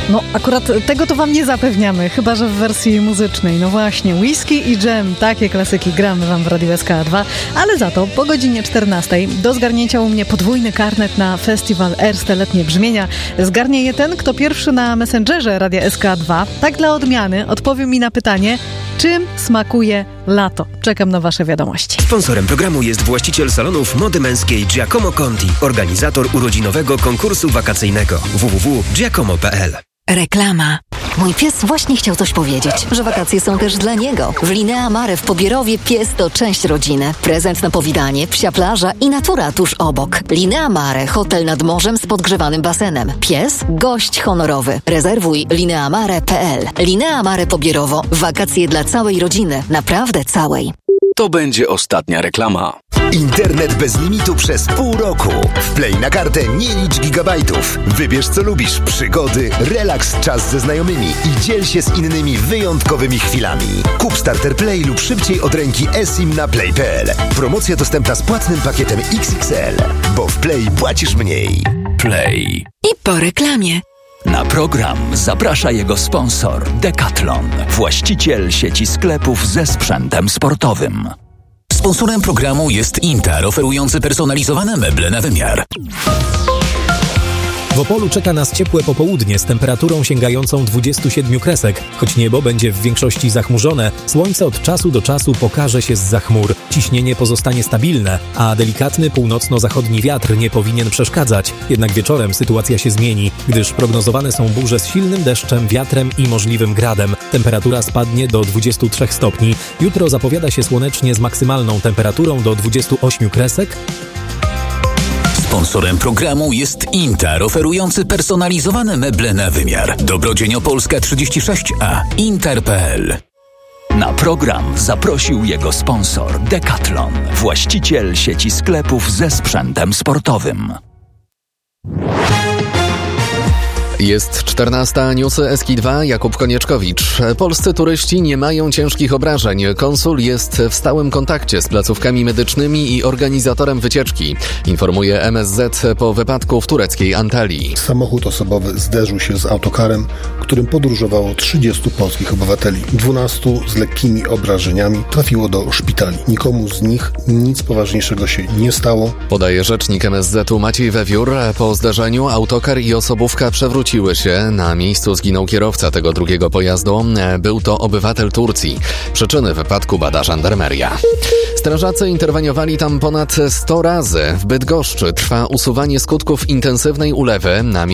No akurat tego to wam nie zapewniamy, chyba że w wersji muzycznej. No właśnie, Whisky i Dżem, takie klasyki gramy wam w Radiu SK2, ale za to po godzinie 14 do zgarnięcia u mnie podwójny karnet na festiwal Erste Letnie Brzmienia. Zgarnie je ten, kto pierwszy na Messengerze Radia SK2, tak dla odmiany, odpowie mi na pytanie, czym smakuje lato. Czekam na wasze wiadomości. Sponsorem programu jest właściciel salonów mody męskiej Giacomo Conti, organizator urodzinowego konkursu wakacyjnego www.giacomo.pl. Reklama. Mój pies właśnie chciał coś powiedzieć, że wakacje są też dla niego. W Linea Mare w Pobierowie pies to część rodziny. Prezent na powitanie, psia plaża i natura tuż obok. Linea Mare, hotel nad morzem z podgrzewanym basenem. Pies, gość honorowy. Rezerwuj lineamare.pl. Linea Mare Pobierowo. Wakacje dla całej rodziny. Naprawdę całej. To będzie ostatnia reklama. Internet bez limitu przez pół roku. Wplay na kartę, nie licz gigabajtów. Wybierz co lubisz, przygody, relaks, czas ze znajomymi i dziel się z innymi wyjątkowymi chwilami. Kup Starter Play lub szybciej od ręki eSIM na play.pl. Promocja dostępna z płatnym pakietem XXL, bo w Play płacisz mniej. Play. I po reklamie. Na program zaprasza jego sponsor Decathlon, właściciel sieci sklepów ze sprzętem sportowym. Sponsorem programu jest Inter, oferujący personalizowane meble na wymiar. W Opolu czeka nas ciepłe popołudnie z temperaturą sięgającą 27 kresek. Choć niebo będzie w większości zachmurzone, słońce od czasu do czasu pokaże się zza chmur. Ciśnienie pozostanie stabilne, a delikatny północno-zachodni wiatr nie powinien przeszkadzać. Jednak wieczorem sytuacja się zmieni, gdyż prognozowane są burze z silnym deszczem, wiatrem i możliwym gradem. Temperatura spadnie do 23 stopni. Jutro zapowiada się słonecznie z maksymalną temperaturą do 28 kresek. Sponsorem programu jest Inter, oferujący personalizowane meble na wymiar. Dobrodzień Opolska 36A. Inter.pl. Na program zaprosił jego sponsor Decathlon, właściciel sieci sklepów ze sprzętem sportowym. Jest 14, newsy SK2, Jakub Konieczkowicz. Polscy turyści nie mają ciężkich obrażeń. Konsul jest w stałym kontakcie z placówkami medycznymi i organizatorem wycieczki. Informuje MSZ po wypadku w tureckiej Antalii. Samochód osobowy zderzył się z autokarem, którym podróżowało 30 polskich obywateli. 12 z lekkimi obrażeniami trafiło do szpitali. Nikomu z nich nic poważniejszego się nie stało. Podaje rzecznik MSZ-u Maciej Wewiór. Po zdarzeniu autokar i osobówka przewróciły się. Na miejscu zginął kierowca tego drugiego pojazdu. Był to obywatel Turcji. Przyczyny wypadku bada żandarmeria. Strażacy interweniowali tam ponad 100 razy. W Bydgoszczy trwa usuwanie skutków intensywnej ulewy. Na